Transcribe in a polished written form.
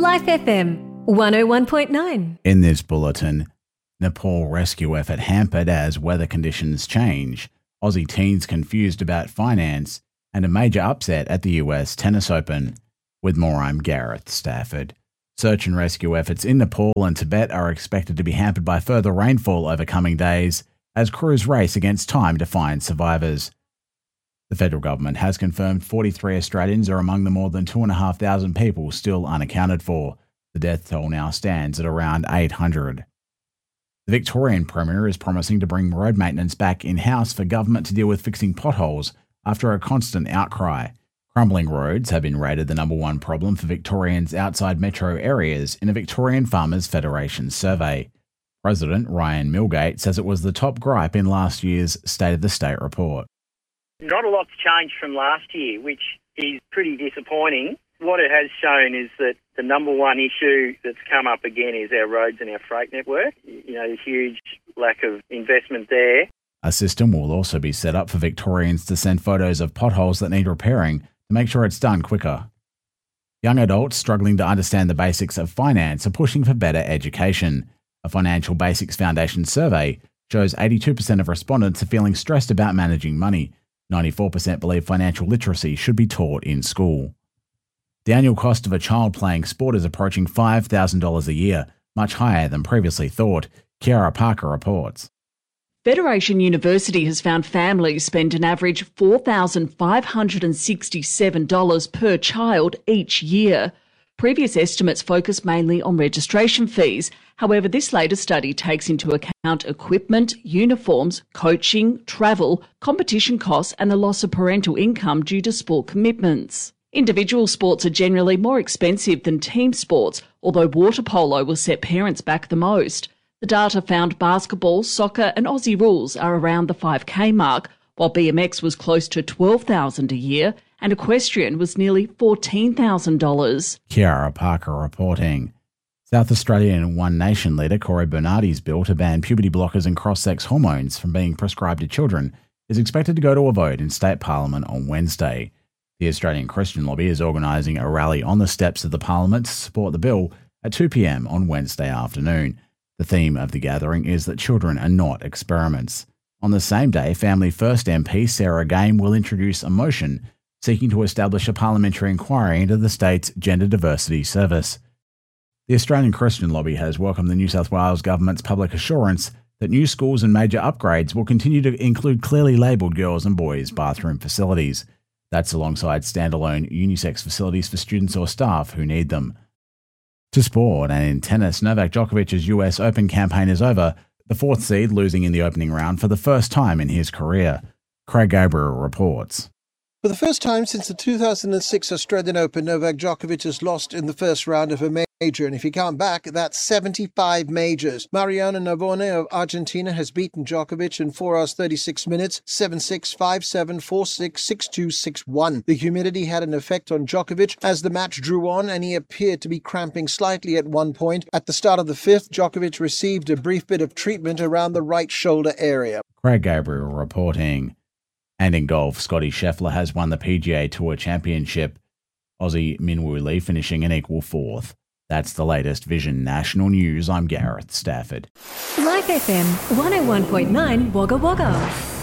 Life FM 101.9. In this bulletin, Nepal rescue effort hampered as weather conditions change, Aussie teens confused about finance, and a major upset at the US Tennis Open. With more, I'm Gareth Stafford. Search and rescue efforts in Nepal and Tibet are expected to be hampered by further rainfall over coming days as crews race against time to find survivors. The federal government has confirmed 43 Australians are among the more than 2,500 people still unaccounted for. The death toll now stands at around 800. The Victorian Premier is promising to bring road maintenance back in-house for government to deal with fixing potholes after a constant outcry. Crumbling roads have been rated the number one problem for Victorians outside metro areas in a Victorian Farmers Federation survey. President Ryan Milgate says it was the top gripe in last year's State of the State report. Not a lot's changed from last year, which is pretty disappointing. What it has shown is that the number one issue that's come up again is our roads and our freight network. The huge lack of investment there. A system will also be set up for Victorians to send photos of potholes that need repairing to make sure it's done quicker. Young adults struggling to understand the basics of finance are pushing for better education. A Financial Basics Foundation survey shows 82% of respondents are feeling stressed about managing money. 94% believe financial literacy should be taught in school. The annual cost of a child playing sport is approaching $5,000 a year, much higher than previously thought, Kiara Parker reports. Federation University has found families spend an average $4,567 per child each year. Previous estimates focus mainly on registration fees. However, this latest study takes into account equipment, uniforms, coaching, travel, competition costs and the loss of parental income due to sport commitments. Individual sports are generally more expensive than team sports, although water polo will set parents back the most. The data found basketball, soccer and Aussie rules are around the $5,000 mark, while BMX was close to $12,000 a year and equestrian was nearly $14,000. Kiara Parker reporting. South Australian One Nation leader Cory Bernardi's bill to ban puberty blockers and cross-sex hormones from being prescribed to children is expected to go to a vote in state parliament on Wednesday. The Australian Christian Lobby is organising a rally on the steps of the parliament to support the bill at 2 p.m. on Wednesday afternoon. The theme of the gathering is that children are not experiments. On the same day, Family First MP Sarah Game will introduce a motion seeking to establish a parliamentary inquiry into the state's gender diversity service. The Australian Christian Lobby has welcomed the New South Wales Government's public assurance that new schools and major upgrades will continue to include clearly labelled girls' and boys' bathroom facilities. That's alongside standalone unisex facilities for students or staff who need them. To sport, and in tennis, Novak Djokovic's US Open campaign is over, the fourth seed losing in the opening round for the first time in his career. Craig Gabriel reports. For the first time since the 2006 Australian Open, Novak Djokovic has lost in the first round of a major, and if you count back, that's 75 majors. Mariano Navone of Argentina has beaten Djokovic in 4 hours 36 minutes, 7-6, 5-7, 4-6, 6-2, 6-1. The humidity had an effect on Djokovic as the match drew on, and he appeared to be cramping slightly at one point. At the start of the fifth, Djokovic received a brief bit of treatment around the right shoulder area. Craig Gabriel reporting. And in golf, Scotty Scheffler has won the PGA Tour Championship, Aussie Minwoo Lee finishing an equal fourth. That's the latest Vision National News. I'm Gareth Stafford. Life FM 101.9 Wagga Wagga.